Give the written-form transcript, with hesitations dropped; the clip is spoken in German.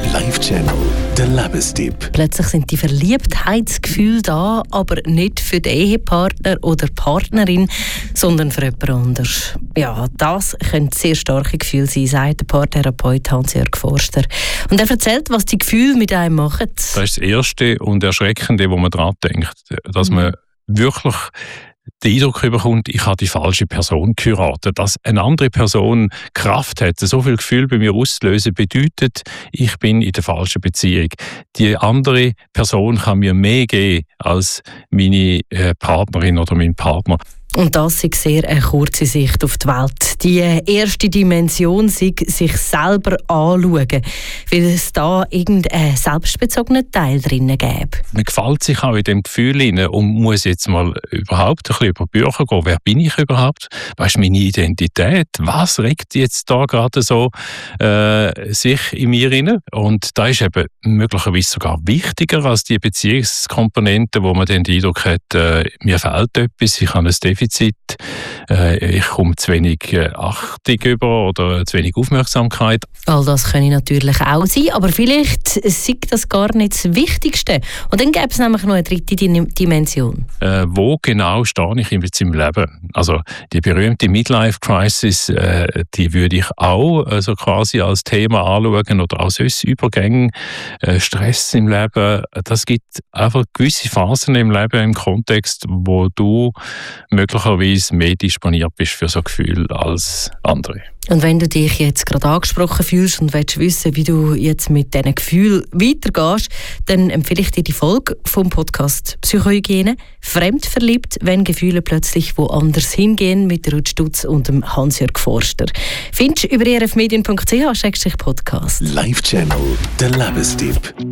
Live Channel, der Lebenstipp. Plötzlich sind die Verliebtheitsgefühle da, aber nicht für den Ehepartner oder Partnerin, sondern für jemand anderes. Ja, das können sehr starke Gefühle sein, sagt der Paartherapeut Hans-Jörg Forster. Und er erzählt, was die Gefühle mit einem machen. Das ist das Erste und Erschreckende, wo man daran denkt, dass man wirklich den Eindruck bekommt, ich habe die falsche Person geheiratet. Dass eine andere Person Kraft hat, so viel Gefühl bei mir auszulösen, bedeutet, ich bin in der falschen Beziehung. Die andere Person kann mir mehr geben als meine Partnerin oder mein Partner. Und das ist sehr eine kurze Sicht auf die Welt. Die erste Dimension sei sich selber anschauen, weil es da irgendeinen selbstbezogenen Teil drin gäbe. Man gefällt sich auch in dem Gefühl hinein und muss jetzt mal überhaupt ein bisschen über Bücher gehen. Wer bin ich überhaupt? Was ist meine Identität? Was regt jetzt da gerade so sich in mir hinein? Und da ist eben möglicherweise sogar wichtiger als die Beziehungskomponente, wo man dann den Eindruck hat, mir fehlt etwas, ich habe ein Defizit, ich komme zu wenig Achtung über oder zu wenig Aufmerksamkeit. All das kann natürlich auch sein, aber vielleicht sei das gar nicht das Wichtigste. Und dann gäbe es nämlich noch eine dritte Dimension. Wo genau stehe ich jetzt im Leben? Also die berühmte Midlife-Crisis, die würde ich auch also quasi als Thema anschauen oder auch sonst Übergänge, Stress im Leben. Das gibt einfach gewisse Phasen im Leben im Kontext, wo du möglicherweise mehr disponiert bist für so Gefühle als andere. Und wenn du dich jetzt gerade angesprochen fühlst und willst wissen, wie du jetzt mit diesen Gefühlen weitergehst, dann empfehle ich dir die Folge vom Podcast «Psychohygiene» «Fremdverliebt, wenn Gefühle plötzlich woanders hingehen» mit Ruth Stutz und dem Hans-Jörg Forster. Findest du über rfmedien.ch/podcast. Live Channel, der Lebenstipp.